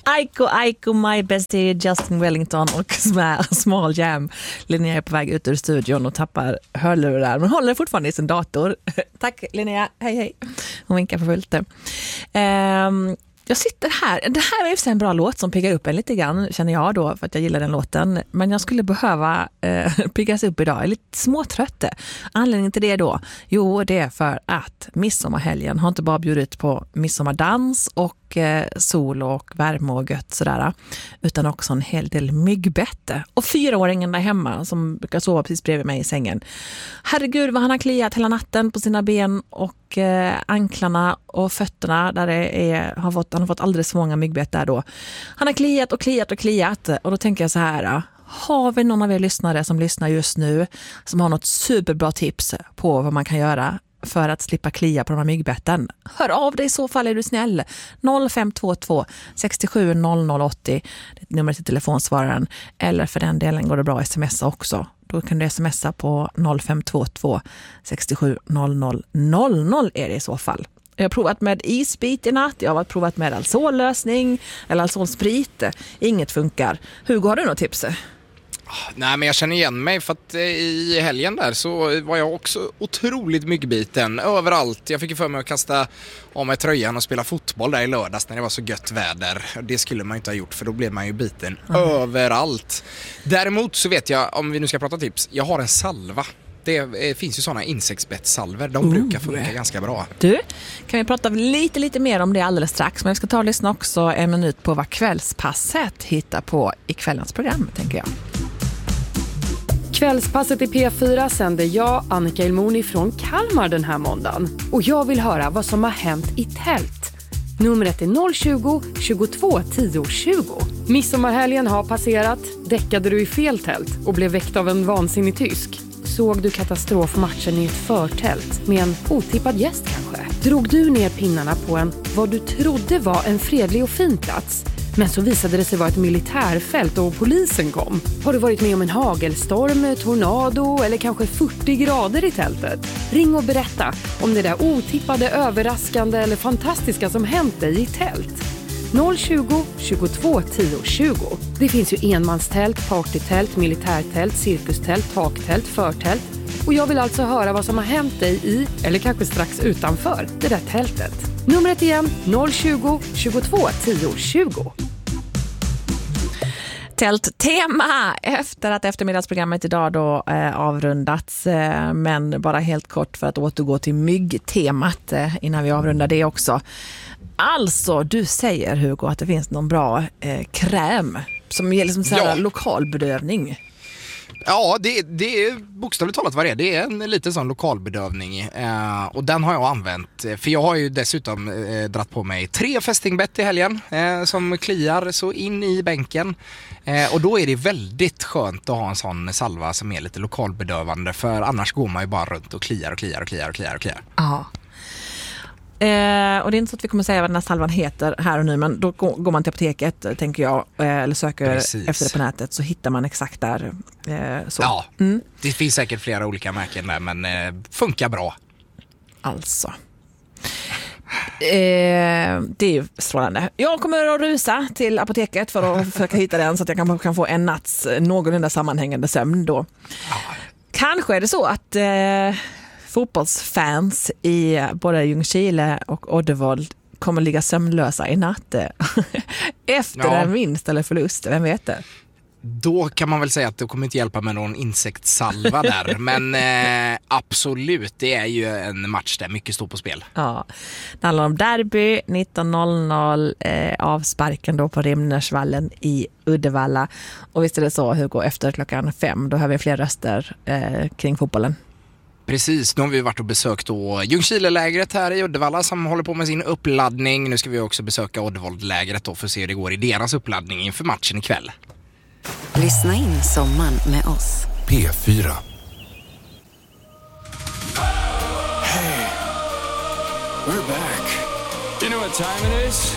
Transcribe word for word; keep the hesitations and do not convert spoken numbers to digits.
Aiko, Aiko, My Bestie, Justin Wellington och Small Jam. Linnea är på väg ut ur studion och tappar hörlurar. Men håller fortfarande i sin dator. Tack Linnea, hej hej. Hon vinkar för fullt. Um, Jag sitter här. Det här är en bra låt som piggar upp en lite grann, känner jag då, för att jag gillar den låten. Men jag skulle behöva eh, piggas upp idag. Jag är lite småtrött. Anledningen till det då? Jo, det är för att midsommarhelgen har inte bara bjudit på midsommardans och eh, sol och värme och gött sådär, utan också en hel del myggbete. Och fyraåringen där hemma som brukar sova precis bredvid mig i sängen. Herregud vad han har kliat hela natten på sina ben och eh, anklarna och fötterna där det är, har fått, han har fått alldeles för många myggbett där då. Han har kliat och kliat och kliat och då tänker jag så här, har vi någon av er lyssnare som lyssnar just nu som har något superbra tips på vad man kan göra för att slippa klia på de här myggbetten? Hör av dig i så fall, är du snäll. noll fem två två sex sju noll noll åtta noll, det är numret till telefonsvararen, eller för den delen går det bra att smsa också. Då kan du smsa på noll fem två två sex sju noll noll noll noll är det i så fall. Jag har provat med isbit i natt, jag har provat med alzolösning eller alzolsprit. Inget funkar. Hugo, har du något tips? Nej, men jag känner igen mig för att i helgen där så var jag också otroligt myggbiten överallt. Jag fick ju för mig att kasta av mig tröjan och spela fotboll där i lördags när det var så gött väder. Det skulle man ju inte ha gjort för då blev man ju biten mm. överallt. Däremot så vet jag, om vi nu ska prata tips, jag har en salva. Det finns ju sådana insektsbettsalver. De oh. brukar funka ganska bra. Du, kan vi prata lite lite mer om det alldeles strax. Men vi ska ta och lyssna också en minut på vad Kvällspasset hittar på i kvällens program, tänker jag. Kvällspasset i P fyra sänder jag, Annika Ilmoni, från Kalmar den här måndagen. Och jag vill höra vad som har hänt i tält. Numret är noll tjugo tjugotvå tio tjugo. Midsommarhelgen har passerat. Däckade du i fel tält och blev väckt av en vansinnig tysk? Såg du katastrofmatchen i ett förtält med en otippad gäst kanske? Drog du ner pinnarna på en vad du trodde var en fredlig och fin plats? Men så visade det sig vara ett militärfält och polisen kom. Har du varit med om en hagelstorm, tornado eller kanske fyrtio grader i tältet? Ring och berätta om det där otippade, överraskande eller fantastiska som hänt dig i tält. noll tjugo tjugotvå tio tjugo. Det finns ju enmanstält, partytält, militärtält, cirkustält, taktält, förtält. Och jag vill alltså höra vad som har hänt dig i, eller kanske strax utanför, det där tältet. Numret igen, noll tjugo tjugotvå tio tjugo. Tälttema efter att eftermiddagsprogrammet idag då eh, avrundats, eh, men bara helt kort för att återgå till myggtemat eh, innan vi avrundar det också. Alltså, du säger Hugo att det finns någon bra eh, kräm som ger liksom så här ja. lokalbedövning. Ja, det, det är bokstavligt talat vad det är. Det är en liten sån lokalbedövning eh, och den har jag använt. För jag har ju dessutom eh, dratt på mig tre fästingbett i helgen eh, som kliar så in i bänken. Eh, och då är det väldigt skönt att ha en sån salva som är lite lokalbedövande. För annars går man ju bara runt och kliar och kliar och kliar och kliar och kliar. Ja. Eh, och det är inte så att vi kommer säga vad den här salvan heter här och nu, men då går, går man till apoteket, tänker jag, eh, eller söker Precis. efter det på nätet, så hittar man exakt där. Eh, så. Ja, mm. det finns säkert flera olika märken där, men eh, funkar bra. Alltså. Eh, det är ju strålande. Jag kommer att rusa till apoteket för att försöka hitta den så att jag kan, kan få en natts någorlunda sammanhängande sömn då. Ja. Kanske är det så att eh, fotbollsfans i både Ljungskile och Oddevold kommer ligga sömnlösa i natt efter ja. en vinst eller förlust, vem vet det? Då kan man väl säga att det kommer inte hjälpa med någon insektssalva där. Men eh, absolut, det är ju en match där mycket står på spel. Ja, det handlar om derby, nitton noll noll, eh, avsparken då på Rimnersvallen i Uddevalla. Och visst är det så, Hugo, efter klockan fem, då har vi fler röster eh, kring fotbollen. Precis, nu har vi varit och besökt då Ljungskile-lägret här i Uddevalla som håller på med sin uppladdning. Nu ska vi också besöka Oddevold-lägret då för att se hur det går i deras uppladdning inför matchen ikväll. Lyssna in sommaren med oss. P fyra. Hey, we're back. You know what time it is?